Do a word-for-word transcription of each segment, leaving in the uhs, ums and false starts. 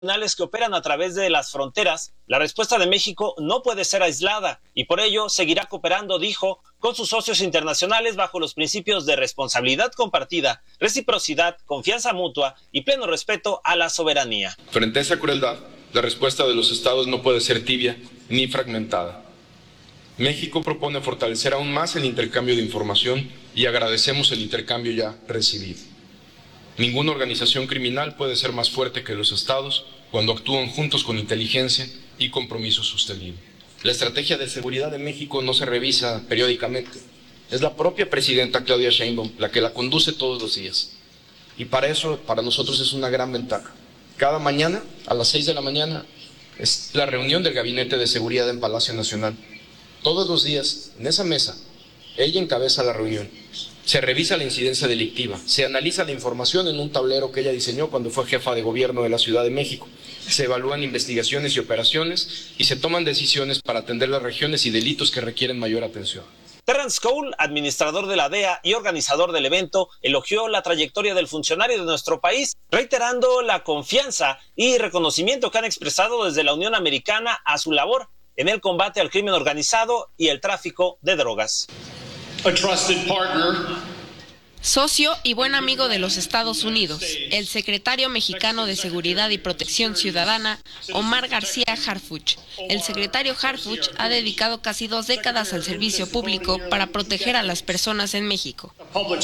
que operan a través de las fronteras, la respuesta de México no puede ser aislada y por ello seguirá cooperando, dijo, con sus socios internacionales bajo los principios de responsabilidad compartida, reciprocidad, confianza mutua y pleno respeto a la soberanía. Frente a esa crueldad, la respuesta de los estados no puede ser tibia ni fragmentada. México propone fortalecer aún más el intercambio de información y agradecemos el intercambio ya recibido. Ninguna organización criminal puede ser más fuerte que los estados cuando actúan juntos con inteligencia y compromiso sostenible. La estrategia de seguridad de México no se revisa periódicamente. Es la propia presidenta Claudia Sheinbaum la que la conduce todos los días. Y para eso, para nosotros es una gran ventaja. Cada mañana, a las seis de la mañana, es la reunión del Gabinete de Seguridad en Palacio Nacional. Todos los días, en esa mesa, ella encabeza la reunión. Se revisa la incidencia delictiva, se analiza la información en un tablero que ella diseñó cuando fue jefa de gobierno de la Ciudad de México. Se evalúan investigaciones y operaciones y se toman decisiones para atender las regiones y delitos que requieren mayor atención. Terrence Cole, administrador de la D E A y organizador del evento, elogió la trayectoria del funcionario de nuestro país, reiterando la confianza y reconocimiento que han expresado desde la Unión Americana a su labor en el combate al crimen organizado y el tráfico de drogas. A trusted partner. Socio y buen amigo de los Estados Unidos, el secretario mexicano de Seguridad y Protección Ciudadana, Omar García Harfuch. El secretario Harfuch ha dedicado casi dos décadas al servicio público para proteger a las personas en México.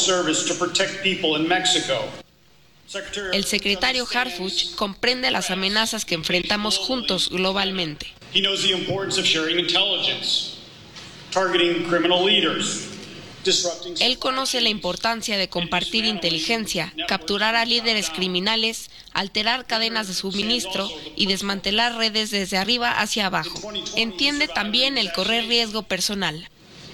El secretario Harfuch comprende las amenazas que enfrentamos juntos globalmente. He knows the importance of sharing intelligence, targeting criminal leaders. Él conoce la importancia de compartir inteligencia, capturar a líderes criminales, alterar cadenas de suministro y desmantelar redes desde arriba hacia abajo. Entiende también el correr riesgo personal.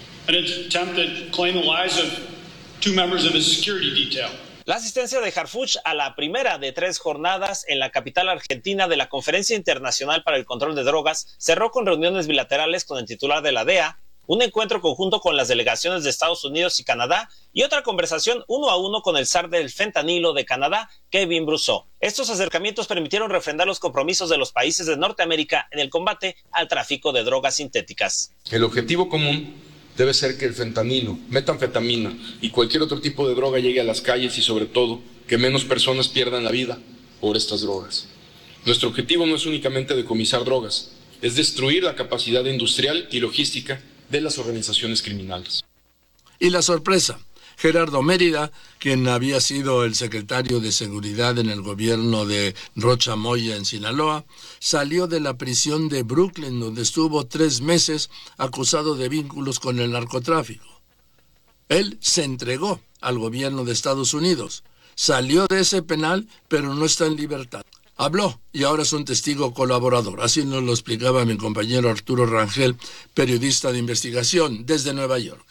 La asistencia de Harfuch a la primera de tres jornadas en la capital argentina de la Conferencia Internacional para el Control de Drogas cerró con reuniones bilaterales con el titular de la D E A, un encuentro conjunto con las delegaciones de Estados Unidos y Canadá y otra conversación uno a uno con el zar del fentanilo de Canadá, Kevin Brousseau. Estos acercamientos permitieron refrendar los compromisos de los países de Norteamérica en el combate al tráfico de drogas sintéticas. El objetivo común debe ser que el fentanilo, metanfetamina y cualquier otro tipo de droga llegue a las calles y sobre todo que menos personas pierdan la vida por estas drogas. Nuestro objetivo no es únicamente decomisar drogas, es destruir la capacidad industrial y logística de las organizaciones criminales. Y la sorpresa, Gerardo Mérida, quien había sido el secretario de Seguridad en el gobierno de Rocha Moya en Sinaloa, salió de la prisión de Brooklyn, donde estuvo tres meses acusado de vínculos con el narcotráfico. Él se entregó al gobierno de Estados Unidos, salió de ese penal, pero no está en libertad. Habló y ahora es un testigo colaborador. Así nos lo explicaba mi compañero Arturo Rangel, periodista de investigación desde Nueva York.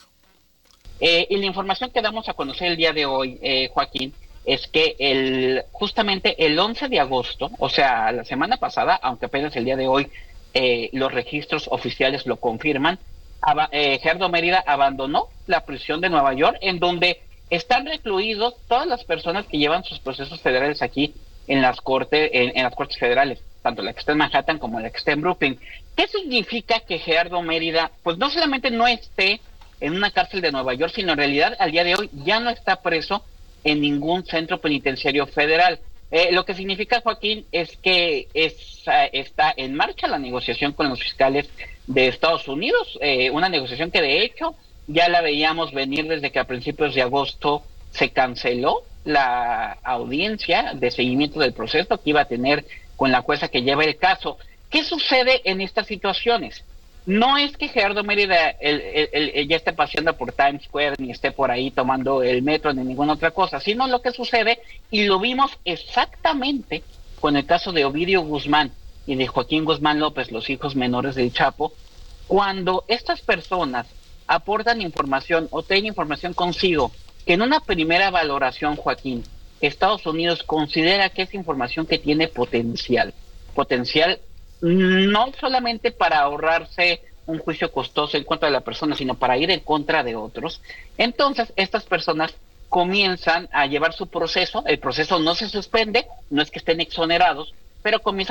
Eh, y la información que damos a conocer el día de hoy, eh, Joaquín, es que el justamente el once de agosto, o sea, la semana pasada, aunque apenas el día de hoy eh, los registros oficiales lo confirman, aba, eh, Gerardo Mérida abandonó la prisión de Nueva York, en donde están recluidos todas las personas que llevan sus procesos federales aquí en las cortes, en, en las cortes federales, tanto la que está en Manhattan como la que está en Brooklyn. ¿Qué significa que Gerardo Mérida, pues no solamente no esté en una cárcel de Nueva York, sino en realidad al día de hoy ya no está preso en ningún centro penitenciario federal? Eh, lo que significa, Joaquín, es que es, uh, está en marcha la negociación con los fiscales de Estados Unidos, eh, una negociación que de hecho ya la veíamos venir desde que a principios de agosto se canceló la audiencia de seguimiento del proceso que iba a tener con la jueza que lleva el caso. ¿Qué sucede en estas situaciones? No es que Gerardo Mérida el, el, el, el ya esté paseando por Times Square, ni esté por ahí tomando el metro, ni ninguna otra cosa, sino lo que sucede, y lo vimos exactamente con el caso de Ovidio Guzmán y de Joaquín Guzmán López, los hijos menores del Chapo, cuando estas personas aportan información o tienen información consigo, que en una primera valoración, Joaquín, Estados Unidos considera que es información que tiene potencial, potencial no solamente para ahorrarse un juicio costoso en contra de la persona, sino para ir en contra de otros. Entonces, estas personas comienzan a llevar su proceso, el proceso no se suspende, no es que estén exonerados, pero con mis